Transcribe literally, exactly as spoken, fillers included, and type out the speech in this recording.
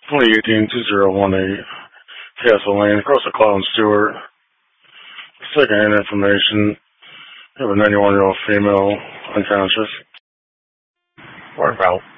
twenty eighteen two zero one eight, Castle Lane, across the Cloud and Stewart. Second-hand information. You have a ninety-one-year-old female, unconscious. Whereabouts?